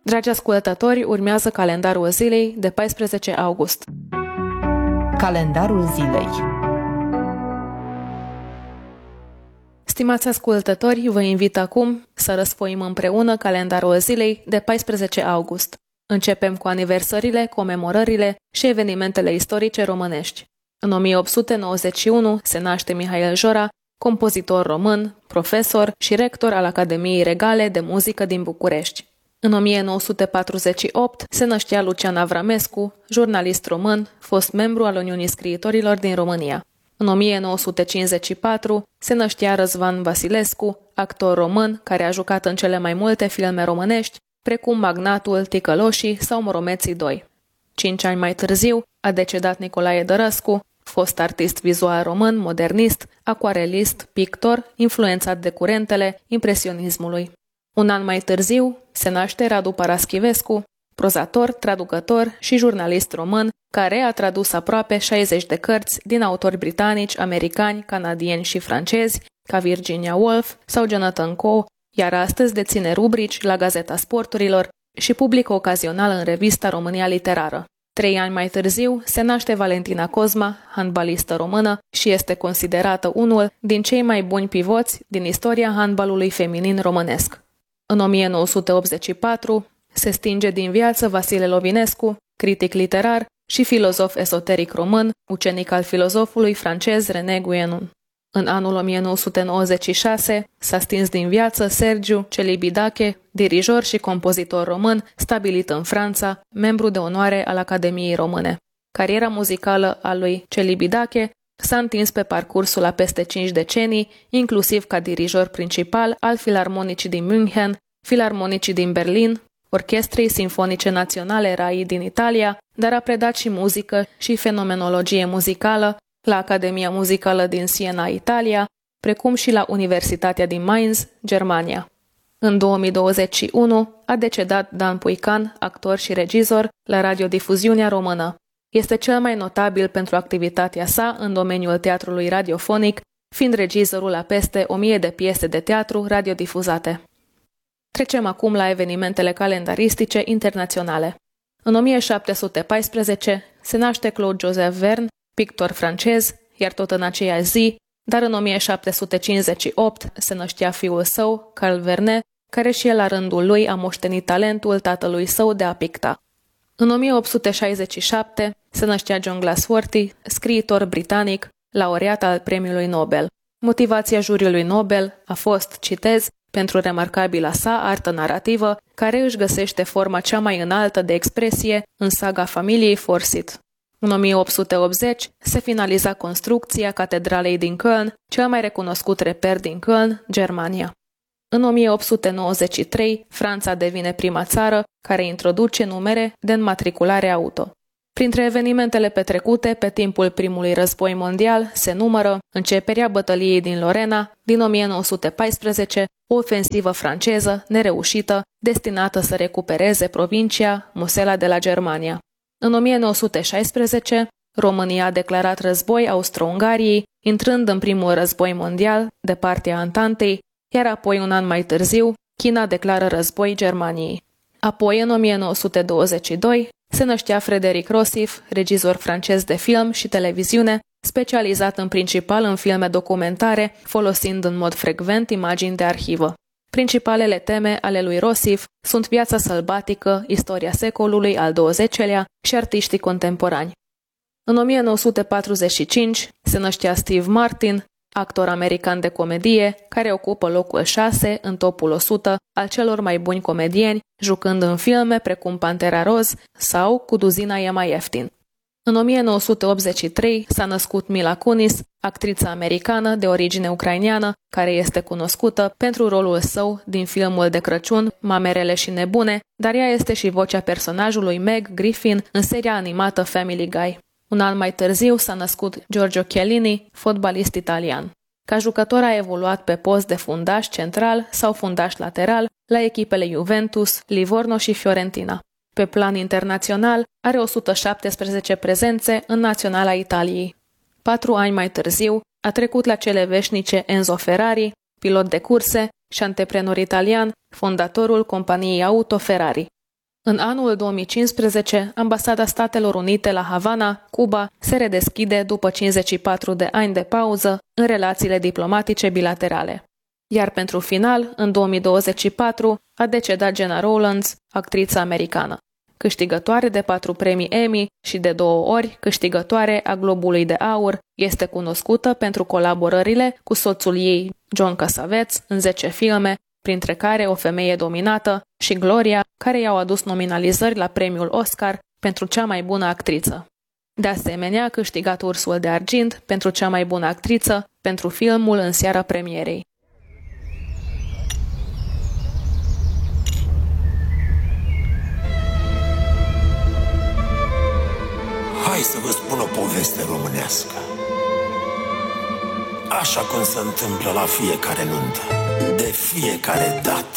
Dragi ascultători, urmează calendarul zilei de 14 august. Calendarul zilei. Stimați ascultători, vă invit acum să răsfoim împreună calendarul zilei de 14 august. Începem cu aniversările, comemorările și evenimentele istorice românești. În 1891 se naște Mihail Jora, compozitor român, profesor și rector al Academiei Regale de Muzică din București. În 1948 se năștea Lucian Avramescu, jurnalist român, fost membru al Uniunii Scriitorilor din România. În 1954 se năștea Răzvan Vasilescu, actor român care a jucat în cele mai multe filme românești, precum Magnatul, Ticăloșii sau Moromeții 2. 5 ani mai târziu a decedat Nicolae Dărăscu, fost artist vizual român, modernist, acuarelist, pictor, influențat de curentele impresionismului. Un an mai târziu se naște Radu Paraschivescu, prozator, traducător și jurnalist român, care a tradus aproape 60 de cărți din autori britanici, americani, canadieni și francezi, ca Virginia Woolf sau Jonathan Coe, iar astăzi deține rubrici la Gazeta Sporturilor și publică ocazional în revista România Literară. 3 ani mai târziu se naște Valentina Cosma, handbalistă română, și este considerată unul din cei mai buni pivoți din istoria handbalului feminin românesc. În 1984 se stinge din viață Vasile Lovinescu, critic literar și filozof esoteric român, ucenic al filozofului francez René Guénon. În anul 1996 s-a stins din viață Sergiu Celibidache, dirijor și compozitor român, stabilit în Franța, membru de onoare al Academiei Române. Cariera muzicală a lui Celibidache s-a întins pe parcursul a peste 5 decenii, inclusiv ca dirijor principal al Filarmonicii din München, Filarmonicii din Berlin, Orchestrei Sinfonice Naționale RAI din Italia, dar a predat și muzică și fenomenologie muzicală la Academia Muzicală din Siena, Italia, precum și la Universitatea din Mainz, Germania. În 2021 a decedat Dan Puican, actor și regizor la Radiodifuziunea Română. Este cel mai notabil pentru activitatea sa în domeniul teatrului radiofonic, fiind regizorul la peste 1000 de piese de teatru radiodifuzate. Trecem acum la evenimentele calendaristice internaționale. În 1714 se naște Claude Joseph Verne, pictor francez, iar tot în aceeași zi, dar în 1758 se năștea fiul său, Carl Verne, care și el la rândul lui a moștenit talentul tatălui său de a picta. În 1867 se năștea John Galsworthy, scriitor britanic, laureat al Premiului Nobel. Motivația juriului Nobel a fost, citez, pentru remarcabila sa artă narrativă, care își găsește forma cea mai înaltă de expresie în saga familiei Forsyth. În 1880 se finaliza construcția catedralei din Köln, cel mai recunoscut reper din Köln, Germania. În 1893, Franța devine prima țară care introduce numere de înmatriculare auto. Printre evenimentele petrecute pe timpul primului război mondial se numără începerea bătăliei din Lorena din 1914, o ofensivă franceză nereușită destinată să recupereze provincia Mosela de la Germania. În 1916, România a declarat război Austro-Ungariei, intrând în primul război mondial de partea Antantei, iar apoi un an mai târziu, China declară război Germaniei. Apoi, în 1922, se năștea Frederic Rossif, regizor francez de film și televiziune, specializat în principal în filme documentare, folosind în mod frecvent imagini de arhivă. Principalele teme ale lui Rossif sunt viața sălbatică, istoria secolului al XX-lea și artiștii contemporani. În 1945 se năștea Steve Martin, actor american de comedie, care ocupă locul 6 în topul 100 al celor mai buni comedieni, jucând în filme precum Pantera Roz sau Cu duzina e mai ieftin. În 1983 s-a născut Mila Kunis, actriță americană de origine ucraineană, care este cunoscută pentru rolul său din filmul de Crăciun Mamerele și nebune, dar ea este și vocea personajului Meg Griffin în seria animată Family Guy. Un an mai târziu s-a născut Giorgio Chiellini, fotbalist italian. Ca jucător a evoluat pe post de fundaș central sau fundaș lateral la echipele Juventus, Livorno și Fiorentina. Pe plan internațional are 117 prezențe în Naționala Italiei. 4 ani mai târziu a trecut la cele veșnice Enzo Ferrari, pilot de curse și antreprenor italian, fondatorul companiei auto Ferrari. În anul 2015, Ambasada Statelor Unite la Havana, Cuba, se redeschide după 54 de ani de pauză în relațiile diplomatice bilaterale. Iar pentru final, în 2024, a decedat Gena Rowlands, actrița americană, câștigătoare de 4 premii Emmy și de 2 ori câștigătoare a Globului de Aur. Este cunoscută pentru colaborările cu soțul ei, John Cassavetes, în 10 filme, printre care O femeie dominată și Gloria, care i-au adus nominalizări la premiul Oscar pentru cea mai bună actriță. De asemenea, a câștigat Ursul de Argint pentru cea mai bună actriță pentru filmul În seara premierei. Hai să vă spun o poveste românească. Așa cum se întâmplă la fiecare nuntă, de fiecare dată.